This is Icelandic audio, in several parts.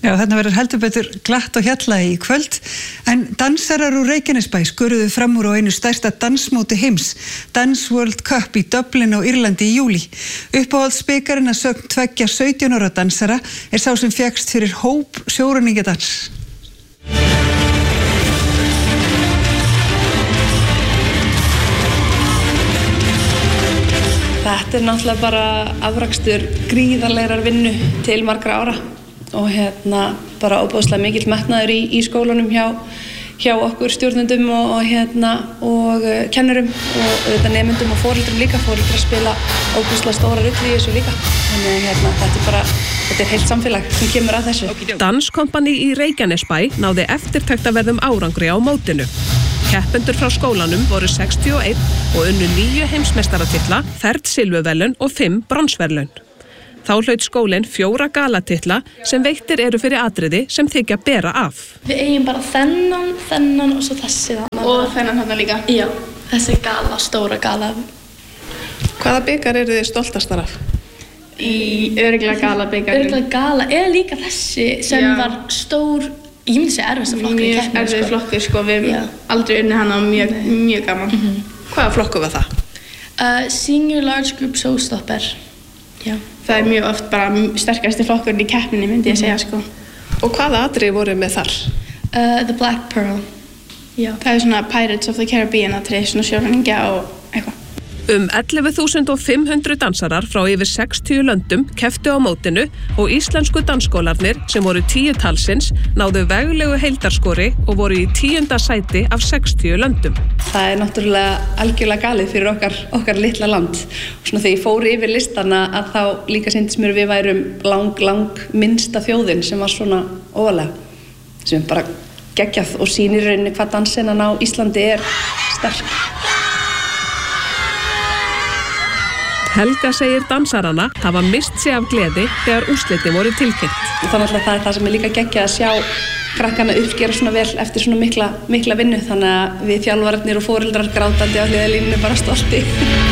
Já, þarna verður heldur betur glatt og hjalla í kvöld, en dansarar úr Reykjanesbæ skuruðu fram úr á einu stærsta dansmóti heims, Dance World Cup í Dublin á Írlandi í júlí. Uppáhaldsbikarinn að sögn 17 ára dansara er sá sem fékkst fyrir hóp sjóræningjadans. Þetta er náttúrulega bara afrakstur gríðarlegrar vinnu til margra ára og bara óbúðslega mikill metnaður í skólanum hjá okkur stjórnendum og kennurum og auðvitað nemendum og foreldrum líka. Foreldrar spila óbúðslega stóra rullu í þessu líka. Þannig þetta er heilt samfélag sem kemur að þessu. Danskompani í Reykjanesbæ náði eftirtektarverðum árangri á mótinu. Keppendur frá skólanum voru 61 og unnu 9 heimsmeistaratitla, ferð silfurverðlaun og 5 bronsverðlaun. Þá hlaut skólinn 4 galatitla sem veittir eru fyrir atriði sem þykja bera af. Við eigum bara þennan og svo þessi þarna. Og þennan þarna líka? Já, þessi gala, stóra gala. Hvaða bikar eru þið stoltastar af? Örugglega galabikarinn. Örugglega gala, eða líka þessi sem var stór, ég myndi segja erfiðasta flokkur í keppninni. Erfiður flokkur, við hefum aldrei unnið hana og mjög gaman. Hvaða flokkur var það? Senior Large Group Showstopper. Já. Það er mjög oft bara sterkasti flokkurinn í keppninni, myndi ég segja. Og hvaða atriði voru með þar? The Black Pearl. Já. Það er svona Pirates of the Caribbean atrið, svona sjóræningja og eitthvað. 11.500 dansarar frá yfir 60 löndum kepptu á mótinu og íslensku dansskólarnir sem voru 10 talsins náðu veglegu heildarskori og voru í 10. sæti af 60 löndum. Það er náttúrulega algjörlega galið fyrir okkar litla land. Og svona þegar ég fór yfir listana að þá líka sýndist mér við værum lang minnsta þjóðin sem var svona óvalega. Sem bara geggjað og sýnir rauninni hvað dansinnan á Íslandi er sterk. Helga segir dansarana hafa mist sig af gleði þegar úrslitin voru tilkynnt. Þannig að það er það sem er líka geggjað að sjá krakkana uppgera svona vel eftir svona mikla vinnu. Þannig að við þjálfararnir og foreldrar grátandi á hliðarlínunni bara stolti.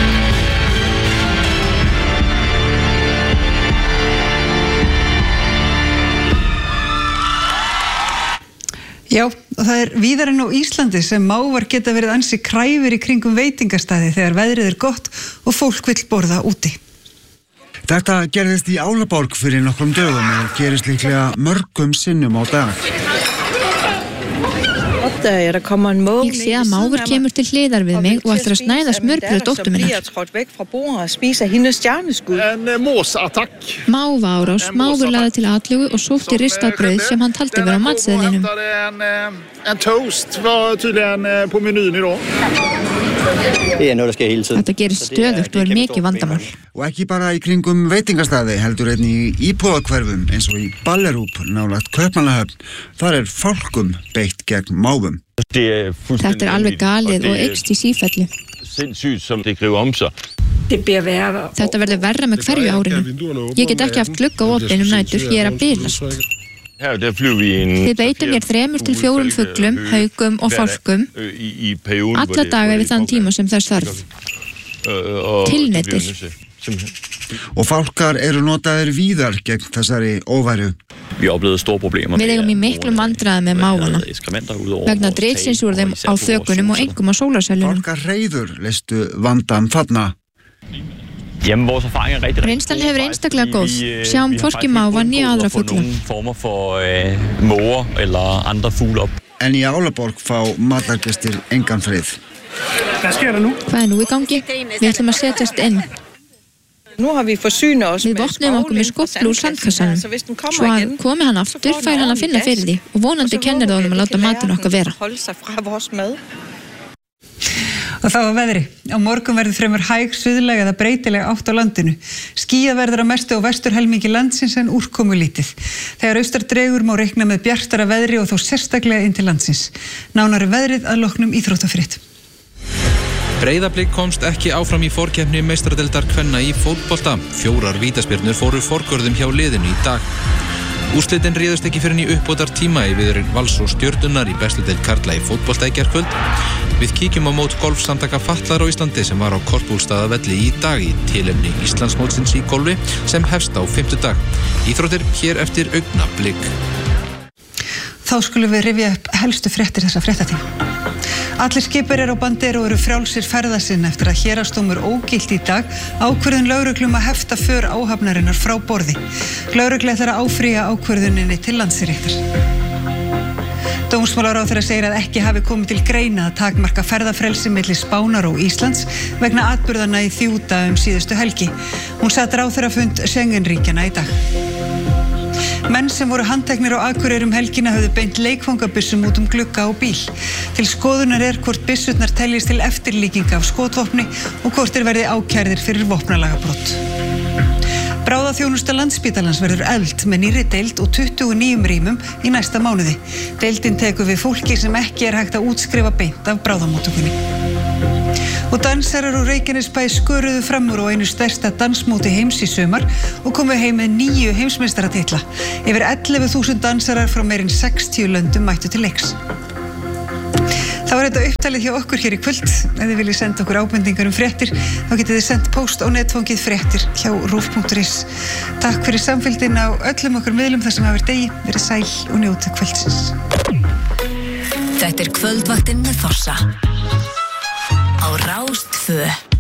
Já, og það er víðar en á Íslandi sem mávar geta verið ansi kræfir í kringum veitingastæði þegar veðrið er gott og fólk vill borða úti. Þetta gerðist í Álaborg fyrir nokkrum dögum og gerist líklega mörgum sinnum á dag. Ég sé að máfur kemur til hliðar við mig og ætlar að snæða smjörbrauð dóttur minnar. Mávaárás, máfur lagði til atlögu og sótti ristað brauð sem hann taldi vera á matseðlinum. Þetta gerist stöðugt og er mikið vandamál. Og ekki bara í kringum veitingastæði heldur einnig í íbúðahverfum eins og í Ballerúp nálægt Kaupmannahöfn. Þar er fálkum beitt gegn máfum. Þetta er alveg galið og eykst í sífellu. Þetta verður verra með hverju árinu. Ég get ekki haft glugga opin nætur, ég er að bilast. Við beitum hér 3 til 4 fuglum, haugum og fálkum alla daga við þann tíma sem þess þarf. Tilnetir. Og fálkar eru notaðir víðar gegn þessari óværu. Við eigum í miklum vandræðum með máfana vegna dritsins úr þeim á þökunum og engum á sólarsælunum. Fálkarreiður leystu vandann þarna. Reynslan hefur einstaklega góð. Sjáum hvorki máva né aðra fugla. En í Álaborg fá matargestir engan frið. Hvað er nú í gangi? Við ætlum að setjast inn. Við vopnum okkur með skóflu úr sandkassanum. Svo að komi hann aftur, fær hann að finna fyrir því og vonandi kennir það honum að láta matinn okkar vera. Og þá að veðri. Á morgun verður fremur hæg, suðlæg eða breytileg átt á landinu. Skýjað verður að mestu á vesturhelmingi landsins en úrkomu lítið. Þegar austar dregur má reikna með bjartara veðri og þó sérstaklega inn til landsins. Nánari veðrið að loknum íþróttafrétt. Breiðablik komst ekki áfram í forkeppni meistaradeildar kvenna í fótbolta. 4 vítaspyrnur fóru forgörðum hjá liðinu í dag. Úrslitin réðust ekki fyrr en í uppbótar tíma í viðureign Vals og Stjörnunnar í bestu deild karla í fótbolta í gærkvöld. Við kíkjum á mót golfsamtaka fatlaðra á Íslandi sem var á Korpúlfsstaðavelli í dag í tilefni Íslandsmótsins í golfi sem hefst á 5. dag. Íþróttir hér eftir augnablik. Þá skulum við rifja upp helstu fréttir þessa fréttatíma. Allir skipverjar á Bandero eru frjálsir ferða sinna eftir að héraðsdómur ógilt í dag ákvörðun lögreglu að hefta för áhafnarinnar frá borði. Lögregla ætlar að áfrýja ákvörðuninni til Landsréttar. Dómsmálaráðherra segir að ekki hafi komið til greina að takmarka ferðafrelsi milli Spánar og Íslands vegna atburðanna í Þjúta síðustu helgi. Hún sat ráðherrafund Schengen-ríkjanna í dag. Menn sem voru handteknir á Akureyri helgina höfðu beint leikfangabyssum út glugga á bíl. Til skoðunar hvort byssurnar teljist til eftirlíkinga af skotvopni og hvort verði ákærðir fyrir vopnalagabrot. Bráðaþjónusta Landspítalans verður efld með nýrri deild og 29 rýmum í næsta mánuði. Deildin tekur við fólki sem ekki hægt að útskrifa beint af bráðamóttökunni. Og dansarar úr Reykjanesbæ sköruðu fram úr á einu stærsta dansmóti heims í sumar og komu heim með 9 heimsmeistaratitla. Yfir 11.000 dansarar frá meira en 60 löndum mættu til leiks. Þá þetta upptalið hjá okkur hér í kvöld. Ef þið viljið senda okkur ábendingar fréttir, þá getið þið sendt póst á netfangið fréttir hjá rúv.is. Takk fyrir samfylgdina á öllum okkar miðlum þar sem hafa degi. Verið sæl og njótið kvöldsins. Þetta kvöldvaktin með Fossa á Rás 2.